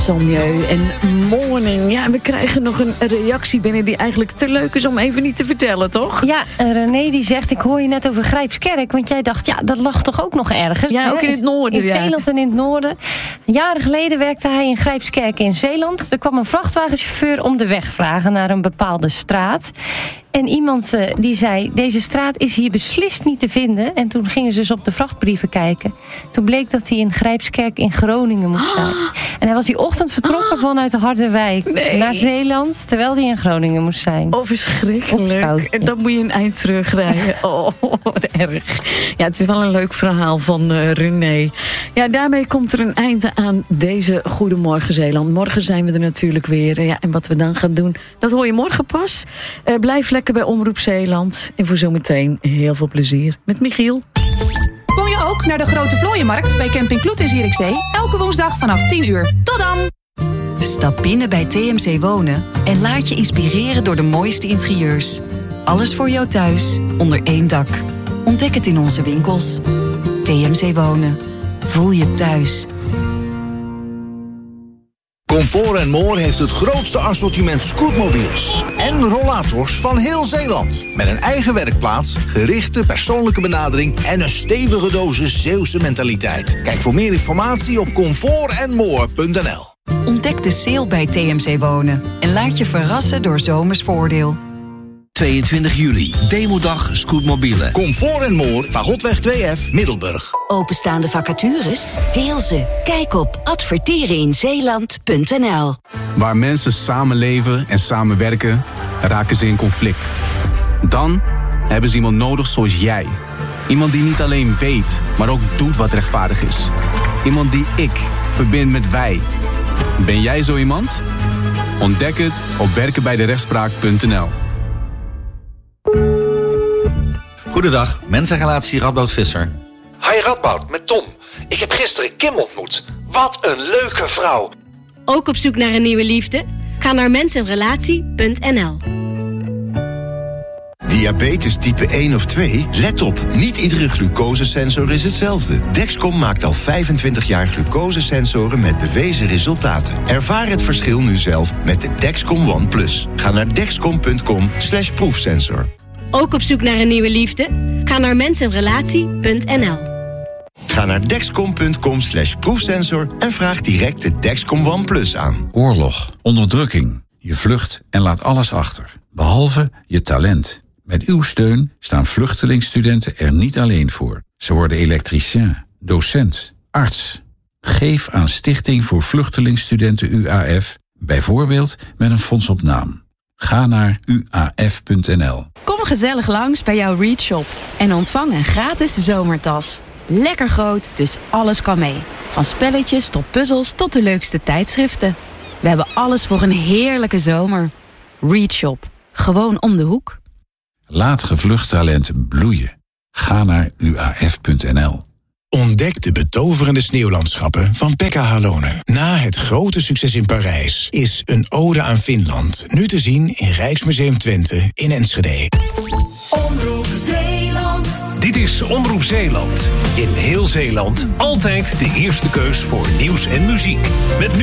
Sommieu en Morning. Ja, we krijgen nog een reactie binnen die eigenlijk te leuk is om even niet te vertellen, toch? Ja, René die zegt, ik hoor je net over Grijpskerk. Want jij dacht, ja, dat lag toch ook nog ergens? Ja, ook in het noorden. In Zeeland en in het noorden. Jaren geleden werkte hij in Grijpskerk in Zeeland. Er kwam een vrachtwagenchauffeur om de weg vragen naar een bepaalde straat. En iemand die zei, deze straat is hier beslist niet te vinden. En toen gingen ze dus op de vrachtbrieven kijken. Toen bleek dat hij in Grijpskerk in Groningen moest zijn. En hij was die ochtend vertrokken vanuit de Harderwijk naar Zeeland, terwijl hij in Groningen moest zijn. Oh, verschrikkelijk. En dan moet je een eind terugrijden. Oh, wat erg. Ja, het is wel een leuk verhaal van René. Ja, daarmee komt er een einde aan deze Goedemorgen Zeeland. Morgen zijn we er natuurlijk weer. Ja, en wat we dan gaan doen, dat hoor je morgen pas. Blijf lekker bij Omroep Zeeland. En voor zometeen heel veel plezier met Michiel. Kom je ook naar de Grote Vlooienmarkt bij Camping Kloet in Zierikzee? Elke woensdag vanaf 10 uur. Tot dan! Stap binnen bij TMC Wonen en laat je inspireren door de mooiste interieurs. Alles voor jou thuis, onder één dak. Ontdek het in onze winkels. TMC Wonen. Voel je thuis. Comfort & More heeft het grootste assortiment scootmobiels en rollators van heel Zeeland. Met een eigen werkplaats, gerichte persoonlijke benadering en een stevige dosis Zeeuwse mentaliteit. Kijk voor meer informatie op comfortandmore.nl. Ontdek de sale bij TMC Wonen en laat je verrassen door zomers voordeel. 22 juli, demodag Scootmobielen. Comfort & More, Fagotweg 2F, Middelburg. Openstaande vacatures? Deel ze. Kijk op advertereninzeeland.nl. Waar mensen samenleven en samenwerken, raken ze in conflict. Dan hebben ze iemand nodig zoals jij. Iemand die niet alleen weet, maar ook doet wat rechtvaardig is. Iemand die ik verbind met wij. Ben jij zo iemand? Ontdek het op werkenbijderechtspraak.nl. Goedendag, mensenrelatie Radboud Visser. Hi Radboud, met Tom. Ik heb gisteren Kim ontmoet. Wat een leuke vrouw. Ook op zoek naar een nieuwe liefde? Ga naar mensenrelatie.nl. Diabetes type 1 of 2? Let op, niet iedere glucosesensor is hetzelfde. Dexcom maakt al 25 jaar glucosesensoren met bewezen resultaten. Ervaar het verschil nu zelf met de Dexcom ONE+. Ga naar dexcom.com/proefsensor. Ook op zoek naar een nieuwe liefde? Ga naar mensenrelatie.nl. Ga naar dexcom.com/proefsensor en vraag direct de Dexcom ONE+ aan. Oorlog, onderdrukking. Je vlucht en laat alles achter, behalve je talent. Met uw steun staan vluchtelingstudenten er niet alleen voor. Ze worden elektricien, docent, arts. Geef aan Stichting voor Vluchtelingstudenten UAF, bijvoorbeeld met een fonds op naam. Ga naar uaf.nl. Kom gezellig langs bij jouw Readshop en ontvang een gratis zomertas. Lekker groot, dus alles kan mee. Van spelletjes tot puzzels tot de leukste tijdschriften. We hebben alles voor een heerlijke zomer. Readshop, gewoon om de hoek. Laat gevlucht talent bloeien. Ga naar uaf.nl. Ontdek de betoverende sneeuwlandschappen van Pekka Halonen. Na het grote succes in Parijs is Een ode aan Finland nu te zien in Rijksmuseum Twente in Enschede. Omroep Zeeland. Dit is Omroep Zeeland. In heel Zeeland altijd de eerste keus voor nieuws en muziek. Met